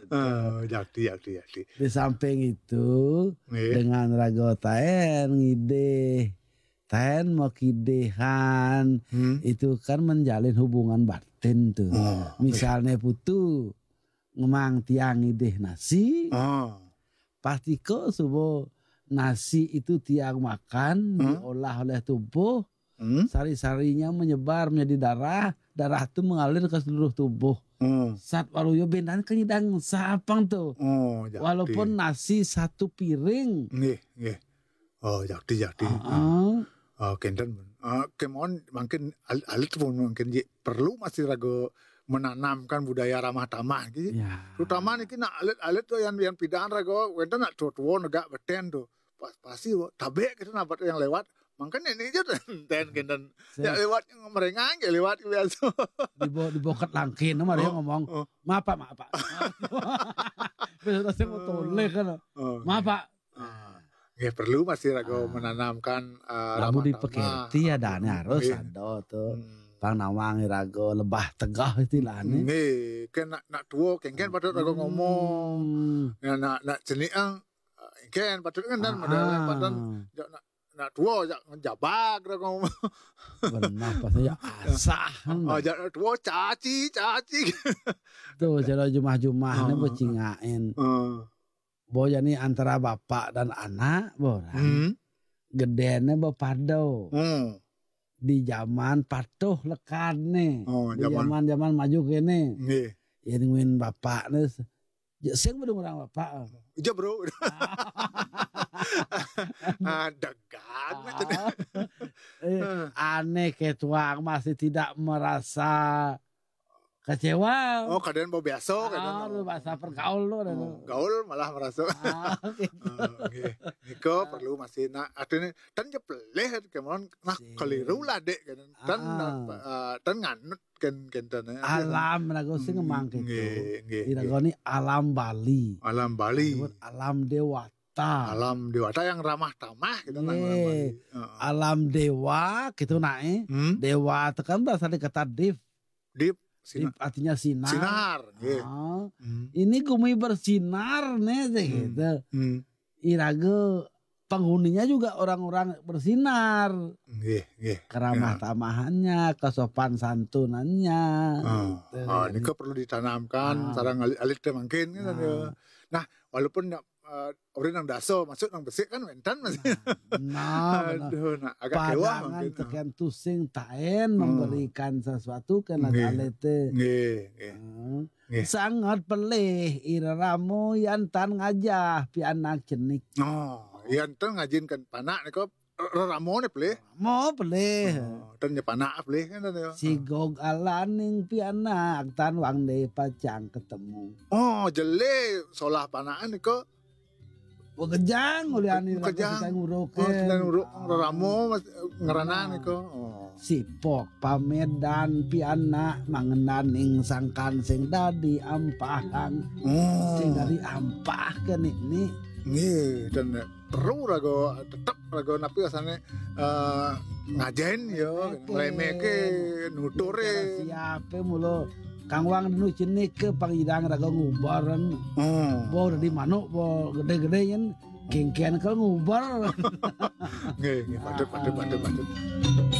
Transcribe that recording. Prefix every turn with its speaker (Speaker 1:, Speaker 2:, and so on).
Speaker 1: Jadi.
Speaker 2: Di samping itu dengan rago taen ngide, taen mau kidehan, itu kan menjalin hubungan batin tuh. Misalnya putu ngemang tiang ngideh nasi, pasti kok subuh nasi itu tiang makan diolah oleh tubuh, sari-sarinya menyebar menjadi darah itu mengalir ke seluruh tubuh. Saat waluyo bendan kenyidang sapang tuh. Walaupun nasi satu piring.
Speaker 1: Nggih. Oh, jadi. Kenten kemon mungkin alit pun mungkin perlu masih rago menanamkan budaya ramah tamah gitu.
Speaker 2: Ya.
Speaker 1: Terutama niki nak alit tuh yang pidaan rago wenten nak tua negak beten tuh. Pasti tabe kita nabat yang lewat. Makanya ini aja ten kenten ya lewat merengang ya lewat biasa.
Speaker 2: Di bokat langkin sama dia ngomong, "Maaf Pak." Besok saya mau toleh kan. "Maaf Pak."
Speaker 1: Ya perlu masih rago menanamkan
Speaker 2: labu di pekerti ya dan harus ada tuh. Pang nawang rago lebah tegah istilahnya.
Speaker 1: Nggih, kan nak tua kengken patut rago ngomong. Ya nak jeniang kengken patut kan dan modal patut nak tua jabag rago ngomong.
Speaker 2: Benar pasnya asah.
Speaker 1: Jak tua caci.
Speaker 2: Tuh cara jumah-jumahnya bocingain. Boya nih antara bapak dan anak borang. Gedene bapado. Di zaman patuh lekane. Di zaman maju kene. Ya nungguin bapak nih. Sing bedung orang bapak.
Speaker 1: Iya bro. Dagang.
Speaker 2: Aneh ketuang masih tidak merasa kecewa.
Speaker 1: Oh, kadang mau biasa
Speaker 2: kadang. Bahasa pergaul lo.
Speaker 1: Gaul malah merasa. Niko perlu masih nak artinya tan je peleh kemon nah keliru lah dek kan tan nganut kan kentane.
Speaker 2: Alam lagu sing ngemang gitu. Iragoni alam Bali. Alam dewata.
Speaker 1: Alam dewata yang ramah tamah gitu
Speaker 2: Alam dewa gitu nae. Dewa itu kan berasal dari kata dev. Artinya sinar. Ini gumi bersinar nih gitu. Irago penghuninya juga orang-orang bersinar. Keramah tamahannya, kesopan santunannya.
Speaker 1: Ini perlu ditanamkan sarang alit mungkin. Nah, walaupun orang yang daso masuk yang bersih kan wentan masih.
Speaker 2: Aduh,
Speaker 1: agak kewah
Speaker 2: mungkin. Tekan tusing taen memberikan sesuatu kan alete. Sangat pelih iraramu yantan ngajah pi anak cenik.
Speaker 1: Yantan ngajinkan panak niko ramo ne pelih.
Speaker 2: Mau pelih.
Speaker 1: Tan nya panak pelih kan
Speaker 2: Sigog alaning pi anak tan wang de pacang ketemu.
Speaker 1: Jele solah panaan niko
Speaker 2: Kejang uliani
Speaker 1: kita nguruk ramo ngeranan niko.
Speaker 2: Sipok pamedan piana mangenan ing sangkan sing dadi ampahan. Sing dari ampah kan ini.
Speaker 1: Nggih, dan perlu rago tetap rago napi asane ngajen yo ngremeke nuture.
Speaker 2: Siape mulo Kang Wang dinu cenik ke pangidang raga ngubaran. Bo dari manuk bo gede-gede yen kengkean ke ngubar.
Speaker 1: Nggih, patut.